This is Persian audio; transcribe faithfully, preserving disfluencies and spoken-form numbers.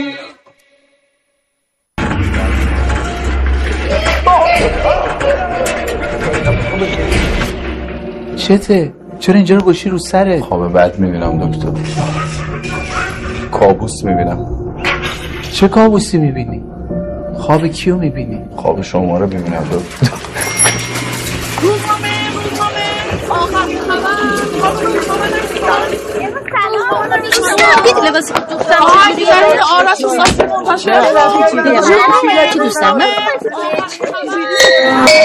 چته؟ چرا اینجا رو گوشی رو سره؟ خواب بد میبینم دکتر. کابوس میبینم. چه کابوسی میبینی؟ خواب کیو میبینی؟ خواب شما رو میبینم دکتر. روزنامه روزنامه آخرین خبر. دیدی لباس دختر چجوریه؟ آرش و صافی منتشر. چی دوست دارم؟